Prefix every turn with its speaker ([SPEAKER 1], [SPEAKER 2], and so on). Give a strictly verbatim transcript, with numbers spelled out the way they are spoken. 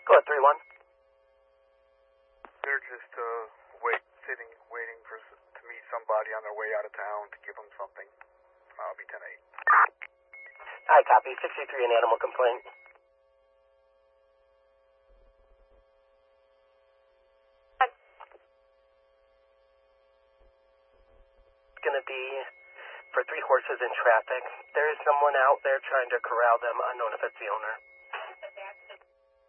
[SPEAKER 1] Go ahead, three one.
[SPEAKER 2] They're just uh, wait, sitting, waiting for to meet somebody on their way out of town to give them something. I'll be ten eight.
[SPEAKER 1] Hi, copy. sixty-three, an animal complaint. It's going to be for three horses in traffic. There is someone out there trying to corral them, unknown if it's the owner.